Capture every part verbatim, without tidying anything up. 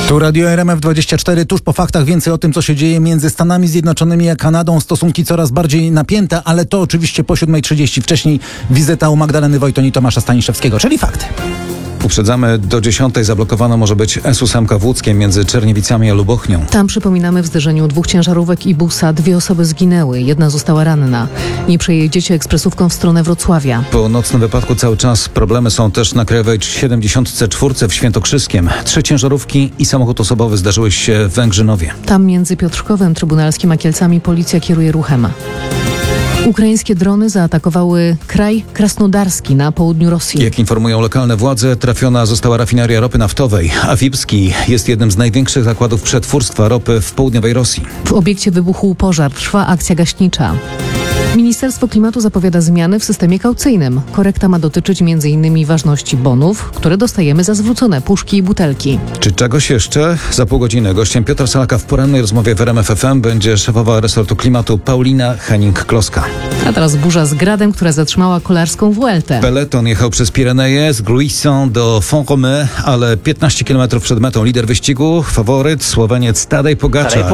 Tu Radio R M F dwadzieścia cztery, tuż po faktach więcej o tym, co się dzieje między Stanami Zjednoczonymi a Kanadą. Stosunki coraz bardziej napięte, ale to oczywiście po siódmej trzydzieści. Wcześniej wizyta u Magdaleny Wojton i Tomasza Staniszewskiego, czyli fakty. Uprzedzamy, do dziesiątej zablokowana może być S ósem w Łódzkiem między Czerniewicami a Lubochnią. Tam, przypominamy, w zderzeniu dwóch ciężarówek i busa dwie osoby zginęły, jedna została ranna. Nie przejedziecie ekspresówką w stronę Wrocławia. Po nocnym wypadku cały czas problemy są też na Krajowej siedemdziesiąt cztery w Świętokrzyskiem. Trzy ciężarówki i samochód osobowy zdarzyły się w Węgrzynowie. Tam między Piotrkowem Trybunalskim a Kielcami policja kieruje ruchem. Ukraińskie drony zaatakowały kraj krasnodarski na południu Rosji. Jak informują lokalne władze, trafiona została rafineria ropy naftowej, a Wipski jest jednym z największych zakładów przetwórstwa ropy w południowej Rosji. W obiekcie wybuchł pożar, trwa akcja gaśnicza. Ministerstwo Klimatu zapowiada zmiany w systemie kaucyjnym. Korekta ma dotyczyć między innymi ważności bonów, które dostajemy za zwrócone puszki i butelki. Czy czegoś jeszcze? Za pół godziny gościem Piotra Salaka w porannej rozmowie w R M F F M będzie szefowa resortu klimatu Paulina Henning-Kloska. A teraz burza z gradem, która zatrzymała kolarską Vueltę. Peleton jechał przez Pireneje z Gruisson do Font-Romeu, ale piętnaście kilometrów przed metą lider wyścigu, faworyt Słoweniec Tadej Pogačar.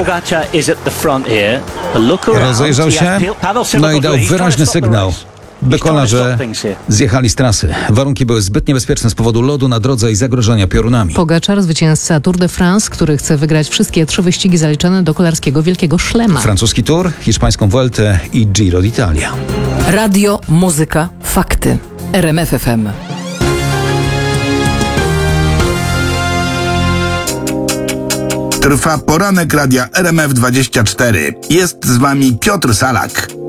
Rozejrzał się, no i dał wyraźny sygnał, by kolarze zjechali z trasy. Warunki były zbyt niebezpieczne z powodu lodu na drodze i zagrożenia piorunami. Pogačar, zwycięzca Tour de France, który chce wygrać wszystkie trzy wyścigi zaliczone do kolarskiego Wielkiego Szlema. Francuski Tour, hiszpańską Vueltę i Giro d'Italia. Radio, muzyka, fakty. R M F F M. Trwa poranek radia R M F dwadzieścia cztery. Jest z wami Piotr Salak.